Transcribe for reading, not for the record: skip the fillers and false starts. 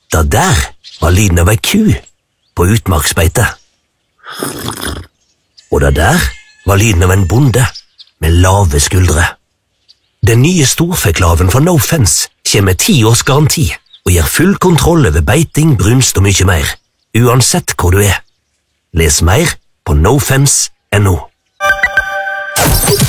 Det der var lyden av ei ku på utmarksbeite. Og det der var lyden av en bonde med lave skuldre. Den nye storfeklaven fra No Fence kommer med 10 års garanti og gir full kontroll over beiting, brunst og mye mer, uansett hvor du er. Les mer på nofence.no.